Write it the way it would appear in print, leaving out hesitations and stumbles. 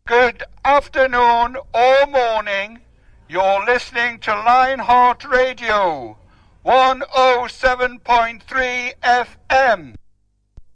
Good afternoon or morning. You're listening to Lionheart Radio, 107.3 FM.